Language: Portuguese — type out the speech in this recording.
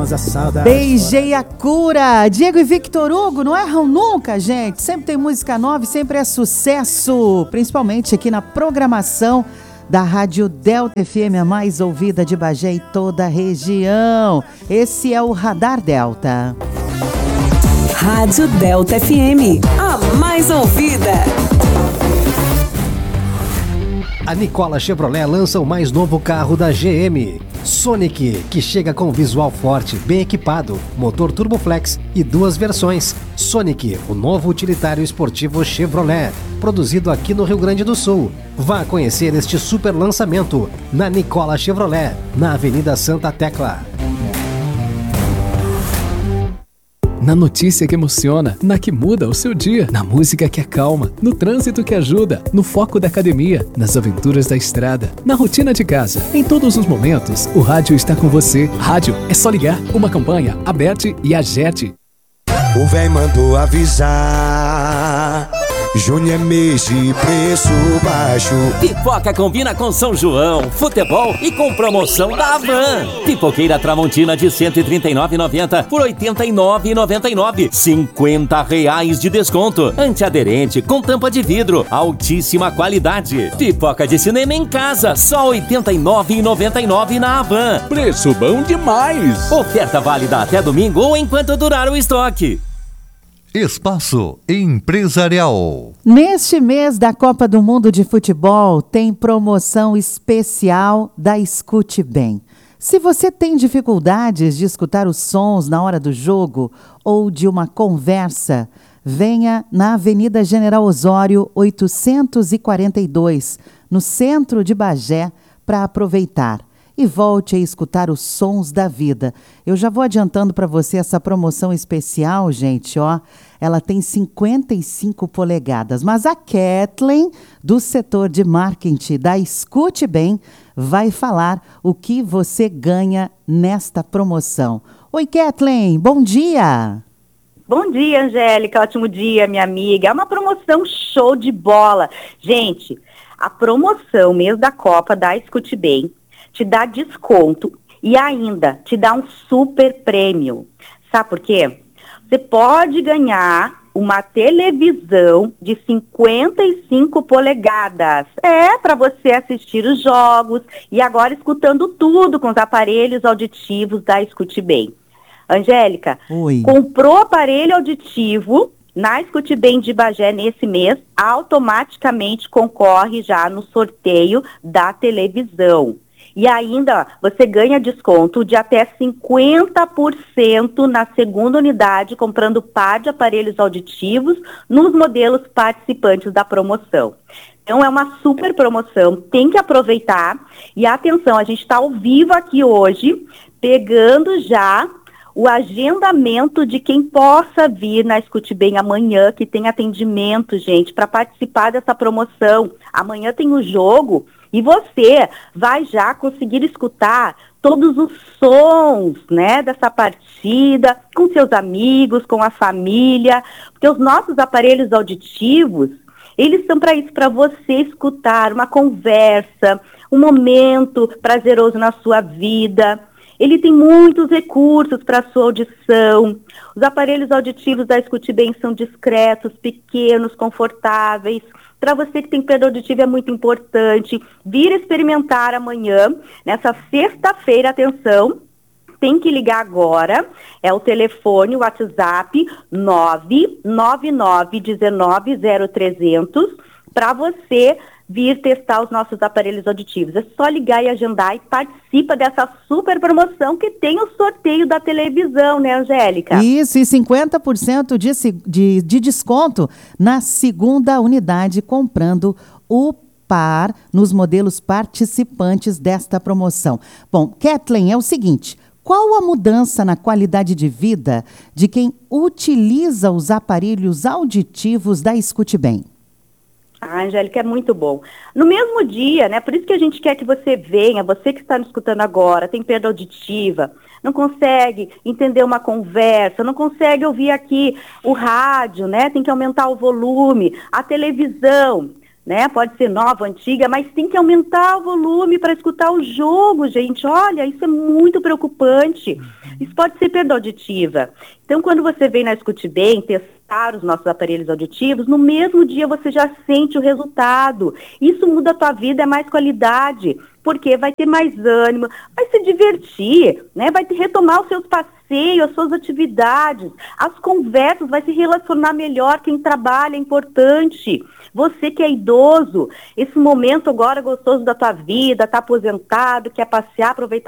a saudade. Beijei a cura. Diego e Victor Hugo não erram nunca, gente. Sempre tem música nova e sempre é sucesso. Principalmente aqui na programação da Rádio Delta FM, a mais ouvida de Bagé e toda a região. Esse é o Radar Delta. Rádio Delta FM, a mais ouvida. A Nicola Chevrolet lança o mais novo carro da GM, Sonic, que chega com visual forte, bem equipado, motor Turboflex e 2 versões. Sonic, o novo utilitário esportivo Chevrolet, produzido aqui no Rio Grande do Sul. Vá conhecer este super lançamento na Nicola Chevrolet, na Avenida Santa Tecla. Na notícia que emociona, na que muda o seu dia, na música que acalma, no trânsito que ajuda, no foco da academia, nas aventuras da estrada, na rotina de casa. Em todos os momentos, o rádio está com você. Rádio é só ligar. Uma campanha, Aberte e Agerte. O véi mandou avisar, Júnior é mês de preço baixo. Pipoca combina com São João, futebol e com promoção da Havan. Pipoqueira Tramontina de R$ 139,90 por R$ 89,99. R$50 de desconto. Antiaderente com tampa de vidro, altíssima qualidade. Pipoca de cinema em casa, só R$ 89,99 na Havan. Preço bom demais! Oferta válida até domingo ou enquanto durar o estoque. Espaço Empresarial. Neste mês da Copa do Mundo de Futebol, tem promoção especial da Escute Bem. Se você tem dificuldades de escutar os sons na hora do jogo ou de uma conversa, venha na Avenida General Osório 842, no centro de Bagé, para aproveitar. E volte a escutar os sons da vida. Eu já vou adiantando para você essa promoção especial, gente, ó. Ela tem 55 polegadas, mas a Kathleen, do setor de marketing da Escute Bem, vai falar o que você ganha nesta promoção. Oi, Kathleen, bom dia! Bom dia, Angélica, ótimo dia, minha amiga. É uma promoção show de bola. Gente, a promoção mês da Copa da Escute Bem te dá desconto e ainda te dá um super prêmio. Sabe por quê? Você pode ganhar uma televisão de 55 polegadas. É, para você assistir os jogos e agora escutando tudo com os aparelhos auditivos da Escute Bem. Angélica, Oi. Comprou aparelho auditivo na Escute Bem de Bagé nesse mês, automaticamente concorre já no sorteio da televisão. E ainda você ganha desconto de até 50% na segunda unidade, comprando par de aparelhos auditivos nos modelos participantes da promoção. Então é uma super promoção, tem que aproveitar. E atenção, a gente está ao vivo aqui hoje, pegando já o agendamento de quem possa vir na Escute Bem amanhã, que tem atendimento, gente, para participar dessa promoção. Amanhã tem o jogo e você vai já conseguir escutar todos os sons, né, dessa partida, com seus amigos, com a família, porque os nossos aparelhos auditivos, eles são para isso, para você escutar uma conversa, um momento prazeroso na sua vida. Ele tem muitos recursos para a sua audição. Os aparelhos auditivos da Escute Bem são discretos, pequenos, confortáveis. Para você que tem perda auditiva é muito importante vir experimentar amanhã, nessa sexta-feira, atenção, tem que ligar agora, é o telefone, o WhatsApp 999190300 para você vir testar os nossos aparelhos auditivos. É só ligar e agendar e participa dessa super promoção que tem o sorteio da televisão, né, Angélica? Isso, e 50% de desconto na segunda unidade, comprando o par nos modelos participantes desta promoção. Bom, Kathleen, é o seguinte, qual a mudança na qualidade de vida de quem utiliza os aparelhos auditivos da Escute Bem? Ah, Angélica, é muito bom. No mesmo dia, né? Por isso que a gente quer que você venha, você que está nos escutando agora, tem perda auditiva, não consegue entender uma conversa, não consegue ouvir aqui o rádio, né? Tem que aumentar o volume, a televisão. né? Pode ser nova, antiga, mas tem que aumentar o volume para escutar o jogo, gente. Olha, isso é muito preocupante. Isso pode ser perda auditiva. Então, quando você vem na Escute Bem testar os nossos aparelhos auditivos, no mesmo dia você já sente o resultado. Isso muda a tua vida, é mais qualidade, porque vai ter mais ânimo, vai se divertir, né? Vai retomar os seus passeios, as suas atividades, as conversas, vai se relacionar melhor. Quem trabalha é importante. Você que é idoso, esse momento agora gostoso da tua vida, tá aposentado, quer passear, aproveitar